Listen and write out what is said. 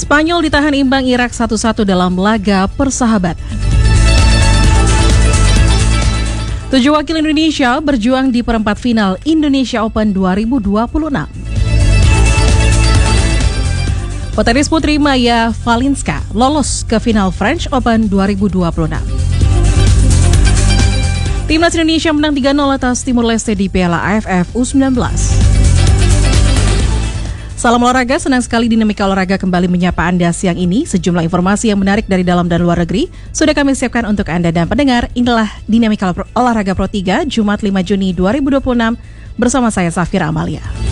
Spanyol ditahan imbang Irak 1-1 dalam laga persahabatan. 7 wakil Indonesia berjuang di perempat final Indonesia Open 2026. Petenis putri Maya Valinska lolos ke final French Open 2026. Timnas Indonesia menang 3-0 atas Timur Leste di Piala AFF U19. Salam olahraga, senang sekali Dinamika Olahraga kembali menyapa Anda siang ini. Sejumlah informasi yang menarik dari dalam dan luar negeri sudah kami siapkan untuk Anda dan pendengar. Inilah Dinamika Olahraga Pro 3, Jumat 5 Juni 2026 bersama saya Safira Amalia.